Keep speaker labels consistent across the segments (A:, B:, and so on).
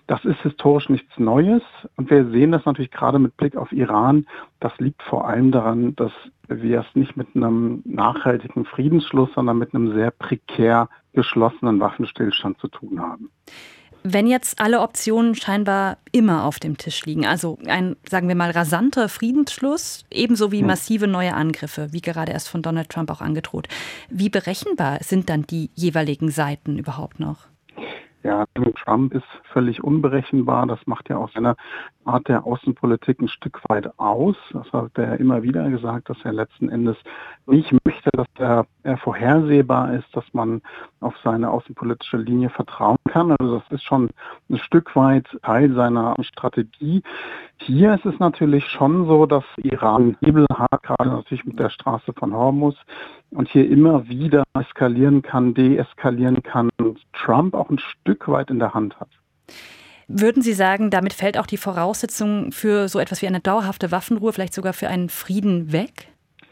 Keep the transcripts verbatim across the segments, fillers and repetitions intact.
A: Das ist historisch nichts Neues und wir sehen das natürlich gerade mit Blick auf Iran. Das liegt vor allem daran, dass wir es nicht mit einem nachhaltigen Friedensschluss, sondern mit einem sehr prekär geschlossenen Waffenstillstand zu tun haben.
B: Wenn jetzt alle Optionen scheinbar immer auf dem Tisch liegen, also ein, sagen wir mal, rasanter Friedensschluss, ebenso wie massive neue Angriffe, wie gerade erst von Donald Trump auch angedroht, wie berechenbar sind dann die jeweiligen Seiten überhaupt noch?
A: Ja, Trump ist völlig unberechenbar. Das macht ja auch seine Art der Außenpolitik ein Stück weit aus. Das hat er immer wieder gesagt, dass er letzten Endes nicht möchte, dass er, er vorhersehbar ist, dass man auf seine außenpolitische Linie vertrauen kann. Also das ist schon ein Stück weit Teil seiner Strategie. Hier ist es natürlich schon so, dass Iran Hebel hat, gerade natürlich mit der Straße von Hormuz, und hier immer wieder eskalieren kann, deeskalieren kann und Trump auch ein Stück weit in der Hand hat.
B: Würden Sie sagen, damit fällt auch die Voraussetzung für so etwas wie eine dauerhafte Waffenruhe, vielleicht sogar für einen Frieden weg?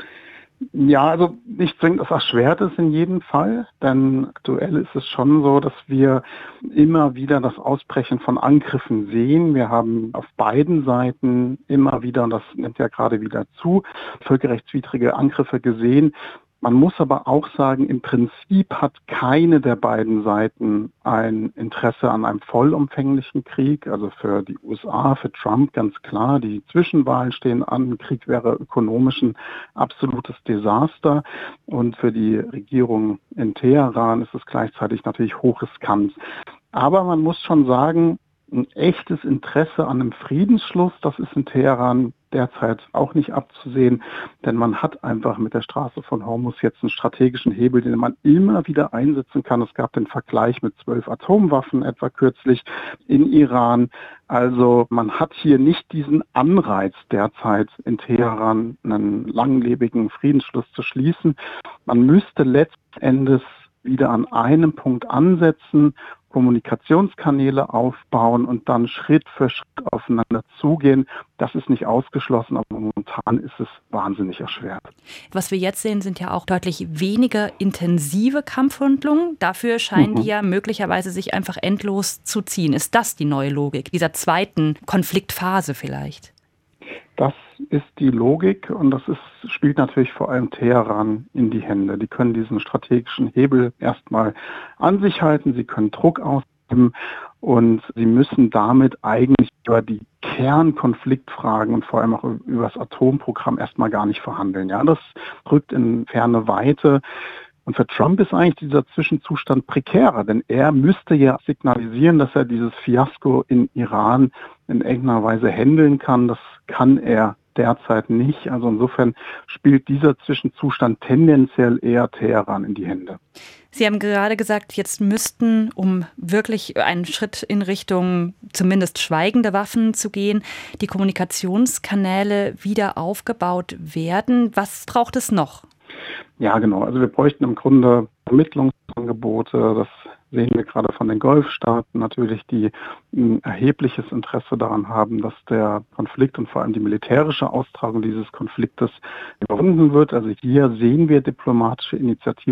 A: Ja, also nicht zwingend, das erschwert es in jedem Fall, denn aktuell ist es schon so, dass wir immer wieder das Ausbrechen von Angriffen sehen. Wir haben auf beiden Seiten immer wieder, und das nimmt ja gerade wieder zu, völkerrechtswidrige Angriffe gesehen. Man muss aber auch sagen, im Prinzip hat keine der beiden Seiten ein Interesse an einem vollumfänglichen Krieg. Also für die U S A, für Trump ganz klar, die Zwischenwahlen stehen an. Krieg wäre ökonomisch ein absolutes Desaster. Und für die Regierung in Teheran ist es gleichzeitig natürlich hochriskant. Aber man muss schon sagen, ein echtes Interesse an einem Friedensschluss, das ist in Teheran derzeit auch nicht abzusehen, denn man hat einfach mit der Straße von Hormuz jetzt einen strategischen Hebel, den man immer wieder einsetzen kann. Es gab den Vergleich mit zwölf Atomwaffen etwa kürzlich in Iran. Also man hat hier nicht diesen Anreiz derzeit in Teheran, einen langlebigen Friedensschluss zu schließen. Man müsste letzten Endes wieder an einem Punkt ansetzen, Kommunikationskanäle aufbauen und dann Schritt für Schritt aufeinander zugehen. Das ist nicht ausgeschlossen, aber momentan ist es wahnsinnig erschwert.
B: Was wir jetzt sehen, sind ja auch deutlich weniger intensive Kampfhandlungen. Dafür scheinen mhm. die ja möglicherweise sich einfach endlos zu ziehen. Ist das die neue Logik dieser zweiten Konfliktphase vielleicht?
A: Das ist die Logik und das ist, spielt natürlich vor allem Teheran in die Hände. Die können diesen strategischen Hebel erstmal an sich halten, sie können Druck ausüben und sie müssen damit eigentlich über die Kernkonfliktfragen und vor allem auch über das Atomprogramm erstmal gar nicht verhandeln. Ja, das rückt in ferne Weite. Und für Trump ist eigentlich dieser Zwischenzustand prekärer, denn er müsste ja signalisieren, dass er dieses Fiasko in Iran in irgendeiner Weise handeln kann. Das kann er derzeit nicht. Also insofern spielt dieser Zwischenzustand tendenziell eher Teheran in die Hände.
B: Sie haben gerade gesagt, jetzt müssten, um wirklich einen Schritt in Richtung zumindest schweigende Waffen zu gehen, die Kommunikationskanäle wieder aufgebaut werden. Was braucht es noch?
A: Ja, genau. Also wir bräuchten im Grunde Vermittlungsangebote. Das sehen wir gerade von den Golfstaaten natürlich, die ein erhebliches Interesse daran haben, dass der Konflikt und vor allem die militärische Austragung dieses Konfliktes überwunden wird. Also hier sehen wir diplomatische Initiativen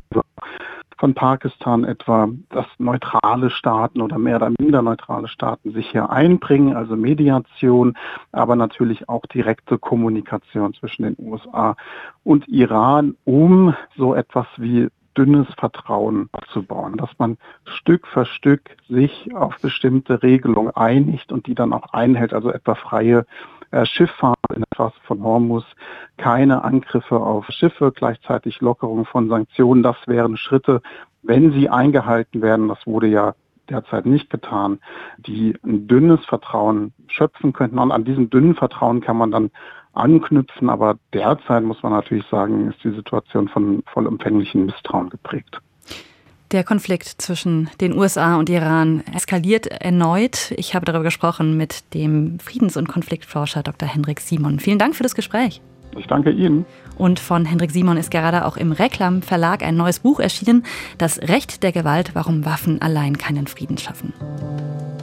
A: von Pakistan etwa, dass neutrale Staaten oder mehr oder minder neutrale Staaten sich hier einbringen, also Mediation, aber natürlich auch direkte Kommunikation zwischen den U S A und Iran, um so etwas wie dünnes Vertrauen aufzubauen, dass man Stück für Stück sich auf bestimmte Regelungen einigt und die dann auch einhält, also etwa freie äh, Schifffahrt in der Straße von Hormuz, keine Angriffe auf Schiffe, gleichzeitig Lockerung von Sanktionen. Das wären Schritte, wenn sie eingehalten werden, das wurde ja derzeit nicht getan, die ein dünnes Vertrauen schöpfen könnten. Und an diesem dünnen Vertrauen kann man dann anknüpfen, aber derzeit muss man natürlich sagen, ist die Situation von vollumfänglichem Misstrauen geprägt.
B: Der Konflikt zwischen den U S A und Iran eskaliert erneut. Ich habe darüber gesprochen mit dem Friedens- und Konfliktforscher Doktor Hendrik Simon. Vielen Dank für das Gespräch.
A: Ich danke Ihnen.
B: Und von Hendrik Simon ist gerade auch im Reklam Verlag ein neues Buch erschienen, Das Recht der Gewalt, warum Waffen allein keinen Frieden schaffen.